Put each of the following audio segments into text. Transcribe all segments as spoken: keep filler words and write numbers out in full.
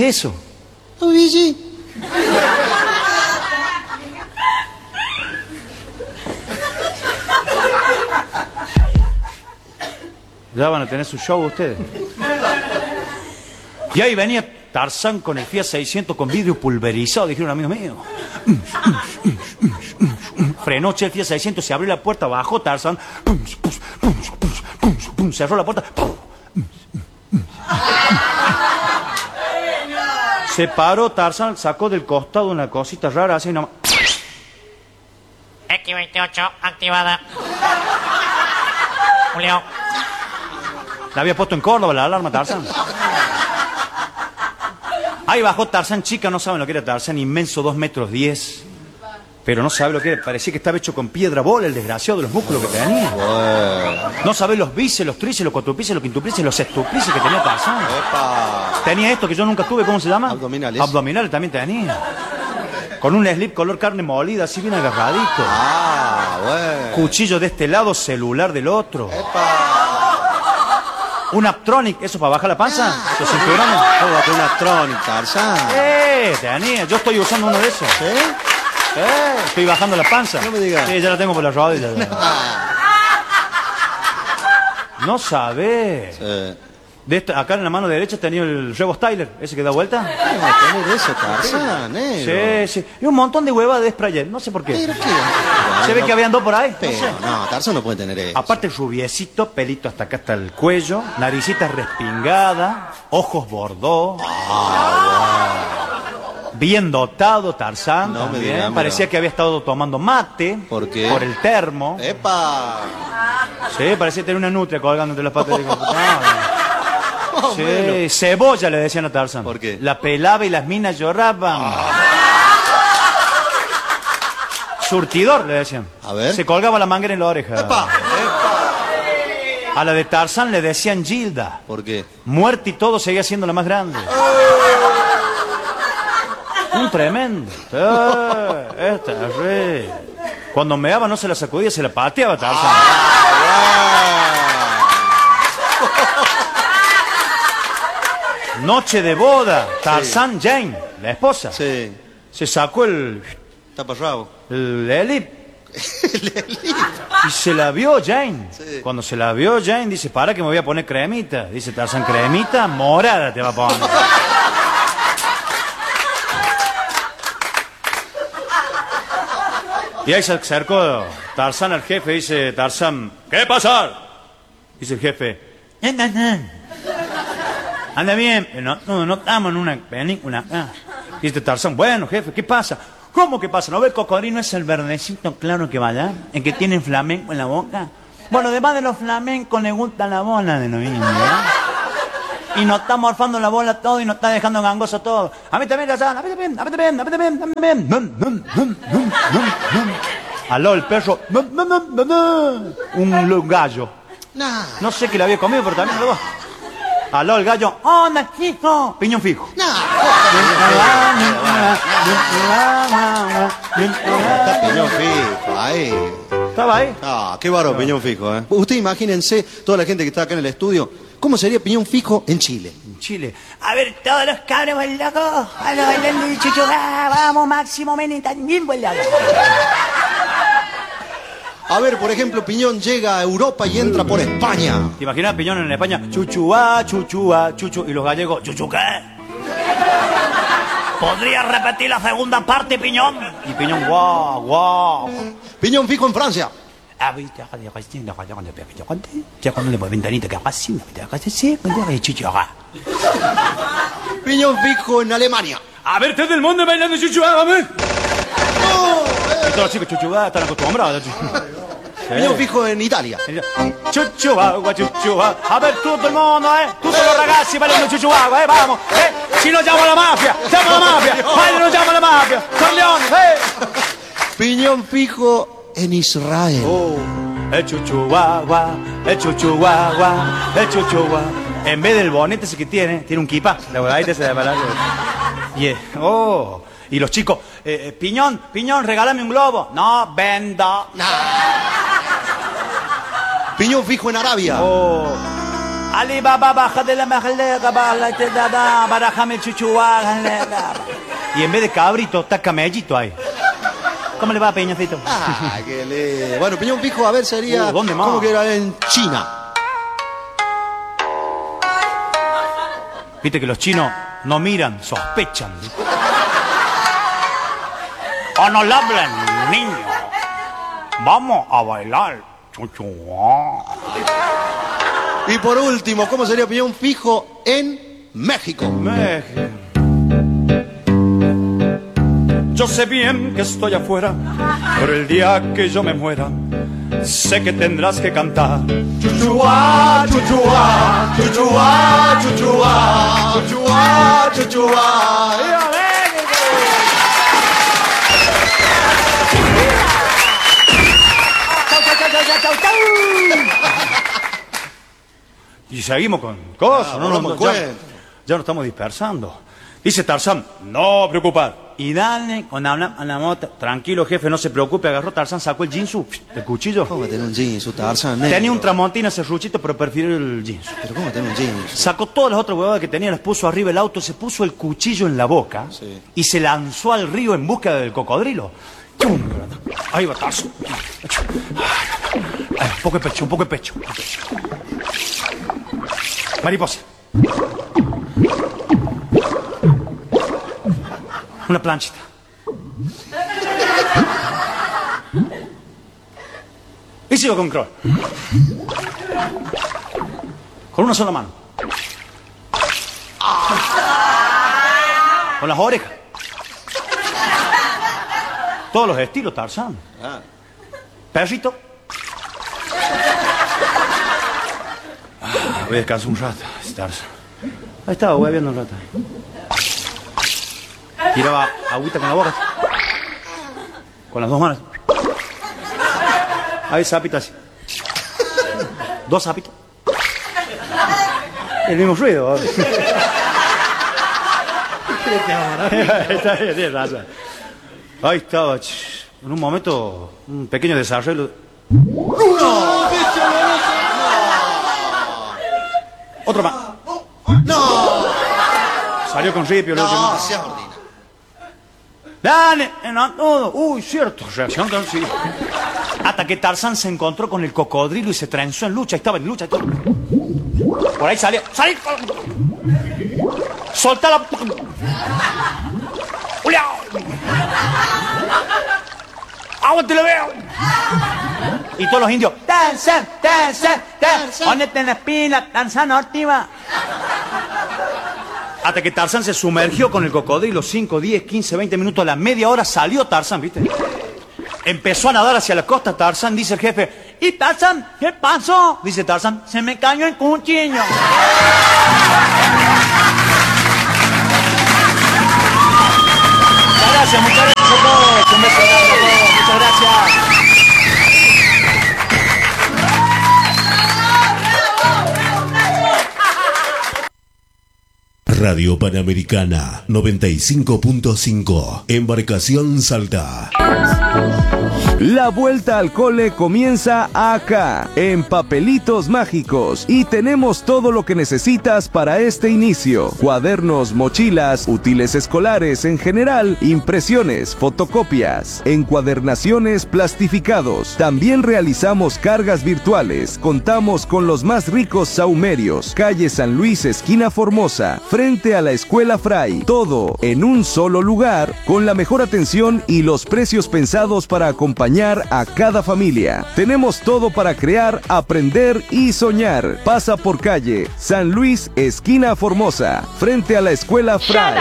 es eso? Luigi. Ya van a tener su show ustedes. Y ahí venía Tarzán con el Fiat seiscientos con vidrio pulverizado, dijeron amigos míos. Frenó el Fiat seiscientos, se abrió la puerta, bajó Tarzán, cerró la puerta. Se paró Tarzán, sacó del costado una cosita rara, así nomás. X veintiocho activada. Julio. La había puesto en Córdoba la alarma Tarzán. Ahí bajó Tarzán, chica, no saben lo que era Tarzán, inmenso, dos metros diez. Pero no sabe lo que era, parecía que estaba hecho con piedra bola, el desgraciado de los músculos que tenía. Bueno. No sabe los bíceps, los tríceps, los cuatroplices, los quintuplices, los sextuplices que tenía Tarzán. Epa. Tenía esto que yo nunca tuve, ¿cómo se llama? Abdominales. Abdominales también tenía. Con un slip color carne molida, así bien agarradito. Ah, bueno. Cuchillo de este lado, celular del otro. Epa. Un Aptronic, ¿eso para bajar la panza? Ah, ¿Los cinturones? Todo con una Tronic, Tarzán. Eh, tenía. Yo estoy usando uno de esos. ¿Sí? Eh, estoy bajando la panza. No me digas. Sí, ya la tengo por las rodillas. No sabés. Sí. De esta, acá en la mano derecha tenía el Revo Styler, ese que da vuelta. ¿Cómo va a tener eso, Tarzán, negro? Sí, sí. Y un montón de huevas de sprayer, no sé por qué. ¿Pero qué? ¿Se ve que habían dos por ahí? Pero, No sé. no, Tarzán no puede tener eso. Aparte rubiecito, pelito hasta acá hasta el cuello, naricita respingada, ojos bordó. Bien dotado Tarzán No me también. digas, Parecía mira. que había estado tomando mate. ¿Por qué? Por el termo. ¡Epa! Sí, parecía tener una nutria colgando entre las patas. de... no, no. Más o Sí, menos. cebolla le decían a Tarzán. ¿Por qué? La pelaba y las minas lloraban. Surtidor le decían. A ver. Se colgaba la manguera en la oreja. ¡Epa! A la de Tarzán le decían Gilda. ¿Por qué? Muerta y todo seguía siendo la más grande. Un tremendo. Eh, es terrible. Cuando meaba no se la sacudía, se la pateaba Tarzán. Noche de boda, Tarzán Jane, la esposa. Sí. Se sacó el, Taparrabo. el elip y se la vio Jane. Sí. Cuando se la vio Jane, dice, para que me voy a poner cremita. Dice Tarzán, cremita morada te va a poner. Y ahí se acercó Tarzán al jefe y dice, Tarzán, ¿qué pasa? Dice el jefe, anda, anda. Anda bien, no, no, no estamos en una película. Ah. Dice Tarzán, bueno, jefe, ¿qué pasa? ¿Cómo que pasa? ¿No ve el cocodrilo es el verdecito claro que va allá? ¿El que tiene flamenco en la boca? Bueno, además de los flamencos, le gusta la bola de noviembre, ¿eh? Y nos está morfando la bola todo y nos está dejando gangoso todo. A mí también, Tarzán, a mí también, a mí también, a mí también, a mí también. Num, num, num, num, num, num. Aló, el perro. Num, num, num, num, num. Un gallo. Nah. No sé qué le había comido, pero también lo va. Aló, el gallo. ¡Hola, chico! Piñón fijo. Nah. Está Piñón Fijo, ahí. ¿Estaba ahí? Ah, qué bárbaro Piñón Fijo, ¿eh? Usted imagínense, toda la gente que está acá en el estudio, ¿cómo sería Piñón Fijo en Chile? En Chile. A ver, todos los cabros bailacos. A los bailando y chuchu. Ah, vamos, Máximo Meni, también bailando. A ver, por ejemplo, Piñón llega a Europa y entra por España. ¿Te imaginas Piñón en España? Chuchuá, chuchuá, chuchu. Y los gallegos, chuchu, ¿qué? ¿Podrías repetir la segunda parte, Piñón? Y Piñón, guau, guau. Piñón Fijo en Francia. Piñón Fijo en Alemania. A ver, todo el mundo bailando chuchuá, vamos. Y todos los chicos chuchuá están acostumbrados. Piñón Fijo en Italia. Chuchuagua, chuchuá. A ver, todo el mundo, eh. Todos los ragazzi bailando chuchuagua, eh. Vamos, eh. Si no llamo a la mafia, llamo a la mafia. Baila, no llamo a la mafia. Son leones, eh. Piñón Fijo en Israel. Oh, el chuchuagua, el chuchuagua, el chuchuagua. En vez del bonete ese que tiene, tiene un kipá. La verdad, ese de para y eh, oh. Y los chicos, eh, Piñón, Piñón, regálame un globo. No, vendo. Piñón Fijo en Arabia. Oh, Ali baba baja de la majalega, bala te da da, barajame chuchuá. Y en vez de cabrito, está camellito ahí. ¿Cómo le va, Peñacito? Ah, qué le... Bueno, piñón fijo, a ver, sería... Uh, ¿dónde más? ¿Cómo que era en China? Viste que los chinos no miran, sospechan. ¡Oh, no la hablan, niño! Vamos a bailar, chuchuá. Y por último, ¿cómo sería piñón fijo en México? México. Yo sé bien que estoy afuera, pero el día que yo me muera, sé que tendrás que cantar. Chuchuá, chuchuá, chuchuá, chuchuá, chuchuá, chuchuá. Y seguimos con cosas, Ah, no, no no, nos ya, cuentes. ya nos estamos dispersando. Dice Tarzán, no preocupar. Y dale, con la, la moto, tranquilo jefe, no se preocupe, agarró Tarzán, sacó el jinsu, el cuchillo. ¿Cómo tener un jeans, su Tarzán negro? Tenía un tramontina serruchito, pero prefirió el jinsu. ¿Pero cómo tener un jeans? Sacó todas las otras huevadas que tenía, las puso arriba del auto, se puso el cuchillo en la boca Sí. y se lanzó al río en busca del cocodrilo. ¡Chum! Ahí va Tarzán. Ay, un poco de pecho, un poco de pecho. Mariposa. Una planchita. Y sigo con crawl. Con una sola mano. Con las orejas. Todos los estilos, Tarzán. Ah. Perrito. Ah, voy a descansar un rato, Tarzán. Ahí estaba, voy viendo un rato. Tiraba agüita con la boca. Con las dos manos. Ahí sapito así. Dos sapitos. El mismo ruido. Está bien, tienes razón. Ahí estaba. ch, En un momento, un pequeño desarrollo. Otro más. ¡No! Salió con ripio el último. No, seas ordinario. Dale, no, todo. Uy, cierto, reacción tan sí. Hasta que Tarzán se encontró con el cocodrilo y se trenzó en lucha. Estaba en lucha y todo. Por ahí salió. ¡Salí! ¡Soltá la... ¡Uliao! ¡Aguante lo veo! Y todos los indios. ¡Tarzán, Tarzán, Tarzán! ¡Ponete en las pilas, Tarzán, óptima! Hasta que Tarzán se sumergió con el cocodrilo, cinco, diez, quince, veinte minutos, a la media hora salió Tarzán, ¿viste? Empezó a nadar hacia la costa Tarzán, dice el jefe. ¿Y Tarzán? ¿Qué pasó? Dice Tarzán, se me cayó el cuchillo. Muchas gracias, muchas gracias a todos. Un beso grande a todos, muchas gracias. Radio Panamericana noventa y cinco punto cinco, Embarcación Salta. La vuelta al cole comienza acá, en Papelitos Mágicos, y tenemos todo lo que necesitas para este inicio: cuadernos, mochilas, útiles escolares en general, impresiones, fotocopias, encuadernaciones, plastificados. También realizamos cargas virtuales. Contamos con los más ricos sahumerios. Calle San Luis, esquina Formosa, frente a la Escuela Fray. Todo en un solo lugar, con la mejor atención y los precios pensados para acompañar a cada familia. Tenemos todo para crear, aprender y soñar. Pasa por calle San Luis, esquina Formosa, frente a la Escuela Fray.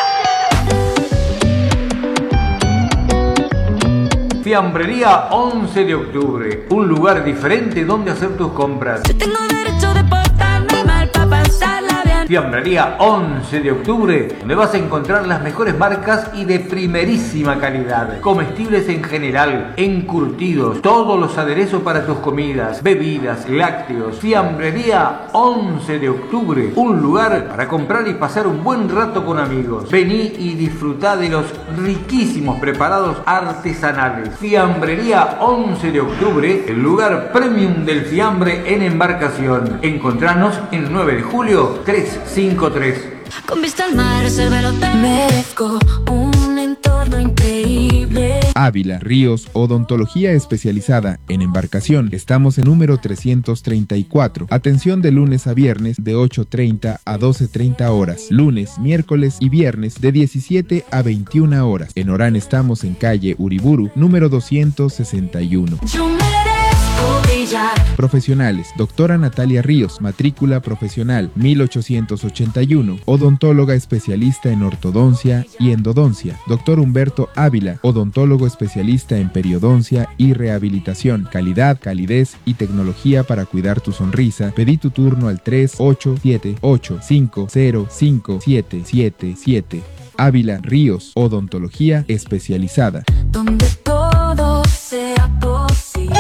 Fiambrería once de octubre, un lugar diferente donde hacer tus compras. Yo tengo derecho de portarme mal para pasarla bien. Fiambrería once de octubre, donde vas a encontrar las mejores marcas y de primerísima calidad. Comestibles en general, encurtidos, todos los aderezos para tus comidas, bebidas, lácteos. Fiambrería once de octubre, un lugar para comprar y pasar un buen rato con amigos. Vení y disfrutá de los riquísimos preparados artesanales. Fiambrería once de octubre, el lugar premium del fiambre en Embarcación. Encontranos en nueve de julio trescientos cincuenta y tres. Con vista al mar, merezco un entorno increíble. Ávila, Ríos, Odontología Especializada en Embarcación. Estamos en número trescientos treinta y cuatro. Atención de lunes a viernes de ocho treinta a doce treinta horas. Lunes, miércoles y viernes de diecisiete a veintiuna horas. En Orán estamos en calle Uriburu, número doscientos sesenta y uno. Yo merezco brillar. Profesionales: doctora Natalia Ríos, matrícula profesional mil ochocientos ochenta y uno, odontóloga especialista en ortodoncia y endodoncia. Doctor Humberto Ávila, odontólogo especialista en periodoncia y rehabilitación. Calidad, calidez y tecnología para cuidar tu sonrisa. Pedí tu turno al tres ocho siete ocho cinco cero cinco siete siete siete. Ávila Ríos, odontología especializada. Donde todo sea posible.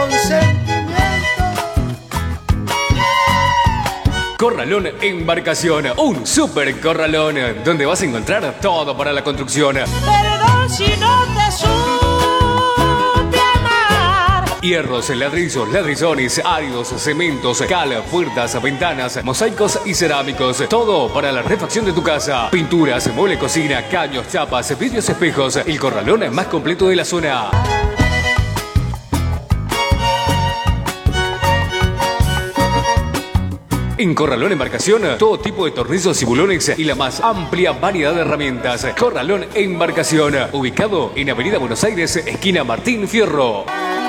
Corralón Embarcación, un super corralón donde vas a encontrar todo para la construcción. Perdón si no te supe amar. Hierros, ladrillos, ladrillones, áridos, cementos, cal, puertas, ventanas, mosaicos y cerámicos. Todo para la refacción de tu casa. Pinturas, mueble cocina, caños, chapas, vidrios, espejos. El corralón más completo de la zona. En Corralón Embarcación, todo tipo de tornillos y bulones y la más amplia variedad de herramientas. Corralón Embarcación, ubicado en Avenida Buenos Aires, esquina Martín Fierro.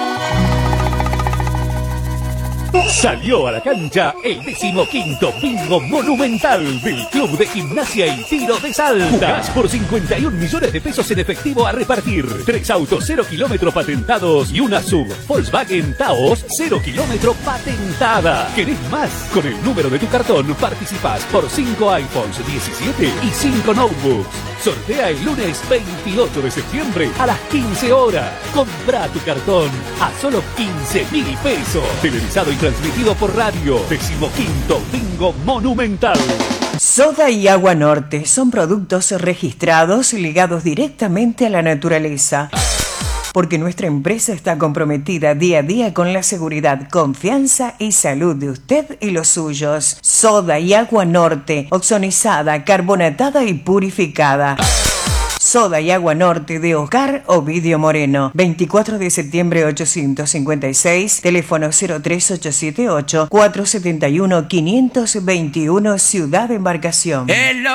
Salió a la cancha el decimoquinto bingo monumental del Club de Gimnasia y Tiro de Salta. Jugás por cincuenta y un millones de pesos en efectivo a repartir. Tres autos cero kilómetros patentados y una sub Volkswagen Taos cero kilómetro patentada. ¿Querés más? Con el número de tu cartón participás por cinco iPhones diecisiete y cinco notebooks. Sortea el lunes veintiocho de septiembre a las quince horas. Comprá tu cartón a solo quince mil pesos. Televisado y transmitido por radio. Decimoquinto Bingo Monumental. Soda y Agua Norte son productos registrados ligados directamente a la naturaleza. Porque nuestra empresa está comprometida día a día con la seguridad, confianza y salud de usted y los suyos. Soda y Agua Norte, oxonizada, carbonatada y purificada. Soda y Agua Norte de Oscar Ovidio Moreno. veinticuatro de septiembre ochocientos cincuenta y seis, teléfono cero tres ocho siete ocho cuatro siete uno cinco dos uno, Ciudad de Embarcación.